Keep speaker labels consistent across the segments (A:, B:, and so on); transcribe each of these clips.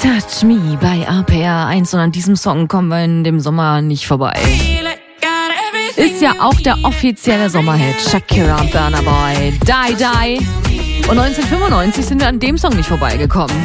A: Touch Me bei RPR 1 und an diesem Song kommen wir in dem Sommer nicht vorbei. Ist ja auch der offizielle Sommerhit. Shakira und Burna Boy, Die Die. Und 1995 sind wir an dem Song nicht vorbeigekommen.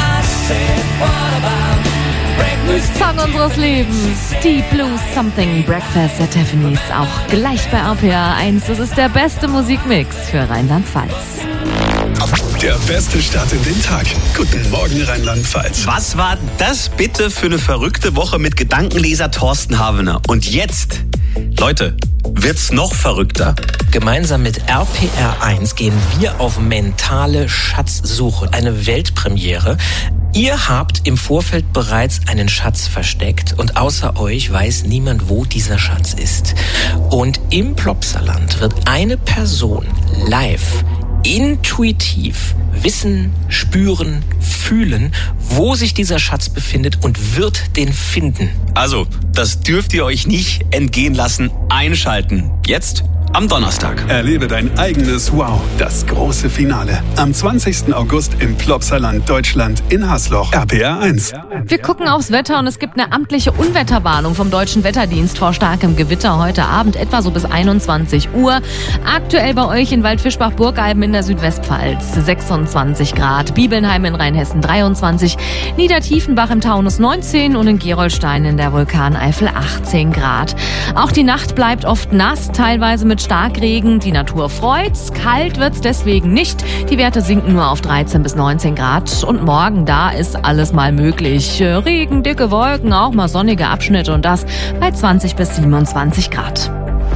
A: Song unseres Lebens, Deep Blue Something, Breakfast at Tiffany's, auch gleich bei RPR 1. Das ist der beste Musikmix für Rheinland-Pfalz.
B: Der beste Start in den Tag. Guten Morgen, Rheinland-Pfalz.
C: Was war das bitte für eine verrückte Woche mit Gedankenleser Thorsten Havener? Und jetzt, Leute, wird's noch verrückter.
D: Gemeinsam mit RPR 1 gehen wir auf mentale Schatzsuche. Eine Weltpremiere. Ihr habt im Vorfeld bereits einen Schatz versteckt und außer euch weiß niemand, wo dieser Schatz ist. Und im Plopsaland wird eine Person live, intuitiv wissen, spüren, fühlen, wo sich dieser Schatz befindet und wird den finden.
C: Also, das dürft ihr euch nicht entgehen lassen. Einschalten. Jetzt am Donnerstag.
B: Erlebe dein eigenes Wow, das große Finale. Am 20. August im Plopsaland, Deutschland, in Hasloch. RPR 1.
A: Wir gucken aufs Wetter und es gibt eine amtliche Unwetterwarnung vom Deutschen Wetterdienst vor starkem Gewitter heute Abend, etwa so bis 21 Uhr. Aktuell bei euch in Waldfischbach-Burgalben in der Südwestpfalz 26 Grad, Bibelnheim in Rheinhessen 23, Niedertiefenbach im Taunus 19 und in Gerolstein in der Vulkaneifel 18 Grad. Auch die Nacht bleibt oft nass, teilweise mit Starkregen. Die Natur freut's. Kalt wird's deswegen nicht. Die Werte sinken nur auf 13 bis 19 Grad. Und morgen, da ist alles mal möglich. Regen, dicke Wolken, auch mal sonnige Abschnitte und das bei 20 bis 27 Grad.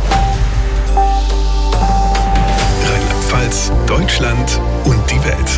B: Rheinland-Pfalz, Deutschland und die Welt.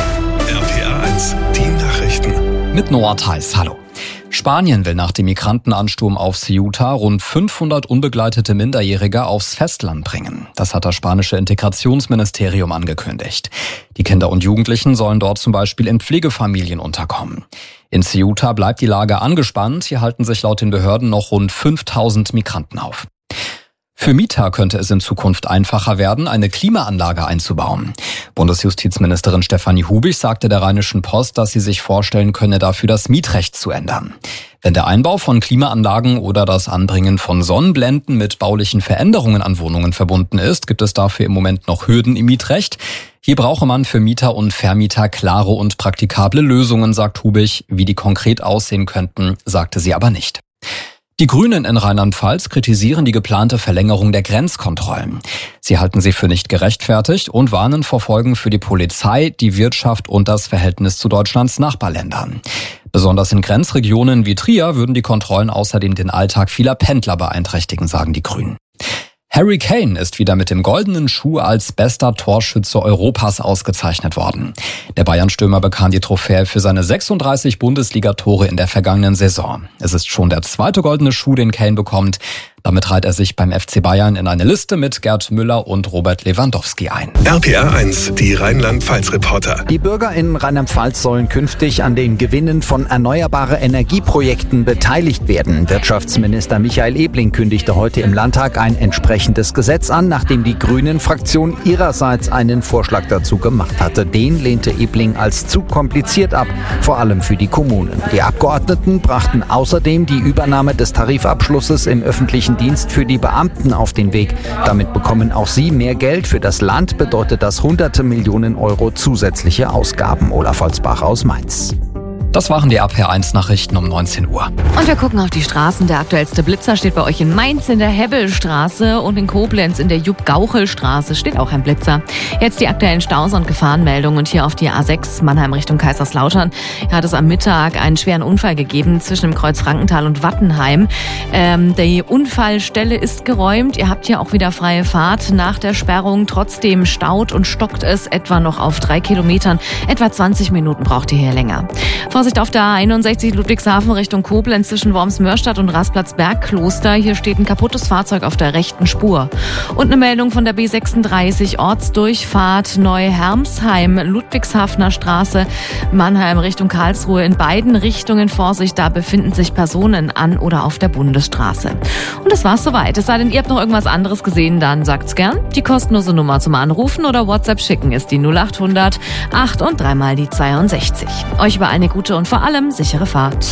B: RPR 1, die Nachrichten.
E: Mit Noah Theis, hallo. Spanien will nach dem Migrantenansturm auf Ceuta rund 500 unbegleitete Minderjährige aufs Festland bringen. Das hat das spanische Integrationsministerium angekündigt. Die Kinder und Jugendlichen sollen dort zum Beispiel in Pflegefamilien unterkommen. In Ceuta bleibt die Lage angespannt. Hier halten sich laut den Behörden noch rund 5000 Migranten auf. Für Mieter könnte es in Zukunft einfacher werden, eine Klimaanlage einzubauen. Bundesjustizministerin Stefanie Hubig sagte der Rheinischen Post, dass sie sich vorstellen könne, dafür das Mietrecht zu ändern. Wenn der Einbau von Klimaanlagen oder das Anbringen von Sonnenblenden mit baulichen Veränderungen an Wohnungen verbunden ist, gibt es dafür im Moment noch Hürden im Mietrecht. Hier brauche man für Mieter und Vermieter klare und praktikable Lösungen, sagt Hubig. Wie die konkret aussehen könnten, sagte sie aber nicht. Die Grünen in Rheinland-Pfalz kritisieren die geplante Verlängerung der Grenzkontrollen. Sie halten sie für nicht gerechtfertigt und warnen vor Folgen für die Polizei, die Wirtschaft und das Verhältnis zu Deutschlands Nachbarländern. Besonders in Grenzregionen wie Trier würden die Kontrollen außerdem den Alltag vieler Pendler beeinträchtigen, sagen die Grünen. Harry Kane ist wieder mit dem goldenen Schuh als bester Torschütze Europas ausgezeichnet worden. Der Bayern-Stürmer bekam die Trophäe für seine 36 Bundesliga-Tore in der vergangenen Saison. Es ist schon der zweite goldene Schuh, den Kane bekommt. Damit reiht er sich beim FC Bayern in eine Liste mit Gerd Müller und Robert Lewandowski ein.
B: RPR 1, die Rheinland-Pfalz-Reporter.
F: Die Bürger in Rheinland-Pfalz sollen künftig an den Gewinnen von erneuerbaren Energieprojekten beteiligt werden. Wirtschaftsminister Michael Ebling kündigte heute im Landtag ein entsprechendes Gesetz an, nachdem die Grünen-Fraktion ihrerseits einen Vorschlag dazu gemacht hatte. Den lehnte Ebling als zu kompliziert ab, vor allem für die Kommunen. Die Abgeordneten brachten außerdem die Übernahme des Tarifabschlusses im öffentlichen Dienst für die Beamten auf den Weg. Damit bekommen auch sie mehr Geld. Für das Land bedeutet das hunderte Millionen Euro zusätzliche Ausgaben. Olaf Holzbach aus Mainz.
E: Das waren die RPR1-Nachrichten um 19 Uhr.
A: Und wir gucken auf die Straßen. Der aktuellste Blitzer steht bei euch in Mainz in der Hebbelstraße und in Koblenz in der Jupp-Gauchel-Straße steht auch ein Blitzer. Jetzt die aktuellen Staus- und Gefahrenmeldungen und hier auf die A6 Mannheim Richtung Kaiserslautern. Hier hat es am Mittag einen schweren Unfall gegeben zwischen dem Kreuz Frankenthal und Wattenheim. Die Unfallstelle ist geräumt. Ihr habt hier auch wieder freie Fahrt nach der Sperrung. Trotzdem staut und stockt es etwa noch auf 3 Kilometern. Etwa 20 Minuten braucht ihr hier länger. Vorsicht auf der A61 Ludwigshafen Richtung Koblenz zwischen Worms-Mörstadt und Rasplatz-Bergkloster. Hier steht ein kaputtes Fahrzeug auf der rechten Spur. Und eine Meldung von der B36 Ortsdurchfahrt Neu-Hermsheim, Ludwigshafener Straße, Mannheim Richtung Karlsruhe. In beiden Richtungen Vorsicht, da befinden sich Personen an oder auf der Bundesstraße. Und das war's soweit. Es sei denn, ihr habt noch irgendwas anderes gesehen, dann sagt's gern. Die kostenlose Nummer zum Anrufen oder WhatsApp schicken ist die 0800 8 und 3 mal die 62. Euch über eine gute gute und vor allem sichere Fahrt.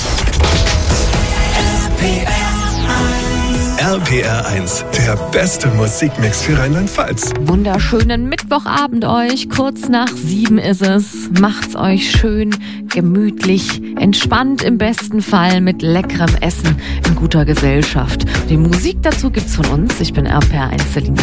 B: RPR1, der beste Musikmix für Rheinland-Pfalz.
A: Wunderschönen Mittwochabend euch. Kurz nach 7 ist es. Macht's euch schön, gemütlich, entspannt im besten Fall mit leckerem Essen in guter Gesellschaft. Die Musik dazu gibt's von uns. Ich bin RPR1 Selina.